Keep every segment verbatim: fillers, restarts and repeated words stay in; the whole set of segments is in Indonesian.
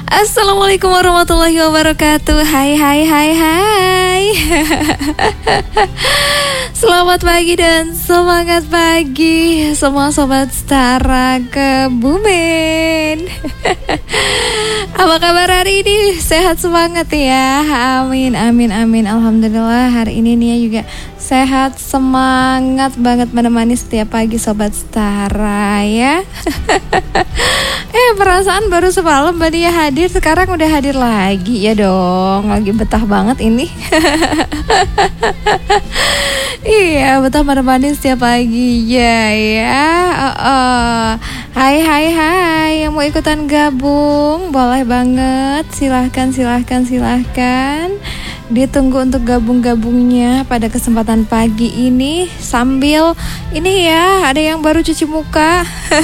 Assalamualaikum warahmatullahi wabarakatuh. Hai hai hai hai. Selamat pagi dan semangat pagi semua sobat Setara Kebumen. Apa kabar hari ini? Sehat semangat ya. Amin amin amin. Alhamdulillah hari ini Nia juga sehat, semangat banget menemani setiap pagi sobat Setara ya. Eh perasaan baru semalam Mbak Nia hadir, sekarang udah hadir lagi ya dong. Lagi betah banget ini. Iya betah menemani setiap pagi ya ya. uh, uh. Hai hai hai, yang mau ikutan gabung boleh banget. Silahkan silahkan silahkan. Ditunggu untuk gabung-gabungnya pada kesempatan pagi ini. Sambil ini ya, ada yang baru cuci muka.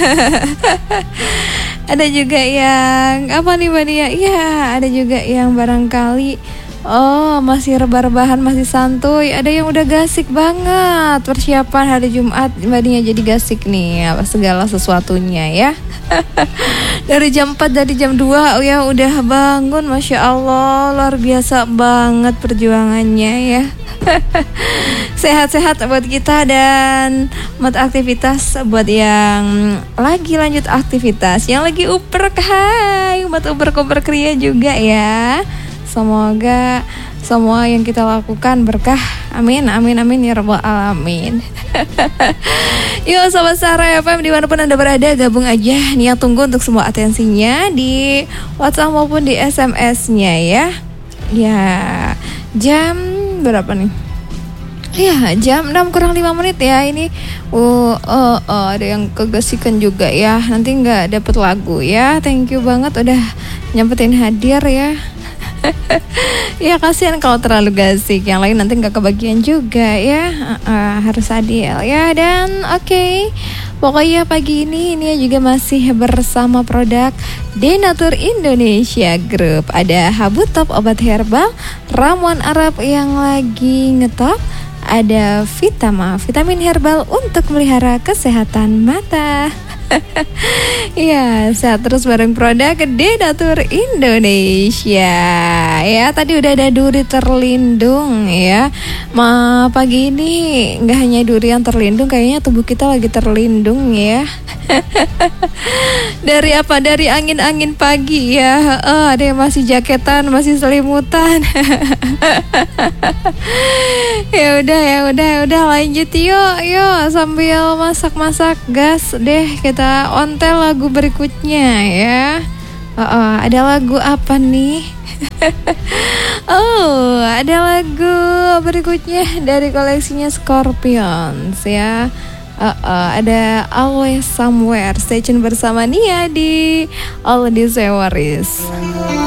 Ada juga yang apa nih Mbak Nia? Iya, ada juga yang barangkali oh masih rebah-rebahan, masih santuy. Ada yang udah gasik banget. Persiapan hari Jumat Mbak Nia jadi gasik nih, apa segala sesuatunya ya. Dari jam empat, dari jam dua oh ya udah bangun. Masya Allah, luar biasa banget perjuangannya ya. Sehat-sehat buat kita dan buat aktivitas buat yang lagi lanjut aktivitas, yang lagi uper, hai buat uper-uper kria juga ya. Semoga semua yang kita lakukan berkah. Amin, amin, amin ya rabbal alamin. Yuk sobat Setara F M dimanapun Anda berada, gabung aja. Nia tunggu untuk semua atensinya di WhatsApp maupun di S M S-nya ya. Ya, jam berapa nih? Ya, jam enam kurang lima menit ya ini. Oh, oh, oh, ada yang kegasikan juga ya. Nanti nggak dapet lagu ya. Thank you banget udah nyempetin hadir ya. Ya kasihan kalau terlalu gasik, yang lain nanti nggak kebagian juga ya. uh, uh, harus adil ya. Dan oke okay, pokoknya pagi ini ini juga masih bersama produk Denatur Indonesia Group. Ada Habu Top obat herbal, ramuan Arab yang lagi ngetop, ada Vitama vitamin herbal untuk melihara kesehatan mata. Iya, sehat terus bareng produk Denatur Indonesia. Ya, tadi udah ada duri terlindung ya. Ma pagi ini nggak hanya duri yang terlindung, kayaknya tubuh kita lagi terlindung ya. Dari apa? Dari angin-angin pagi ya. Oh, ada yang masih jaketan, masih selimutan. Ya udah, ya udah, ya udah lanjut yuk, yuk sambil masak-masak gas deh kita ontel lagu berikutnya ya. Oh, oh, ada lagu apa nih? Oh, ada lagu berikutnya dari koleksinya Scorpions ya. Uh, uh, ada Always Somewhere. Stay tune bersama Nia di All These Worries.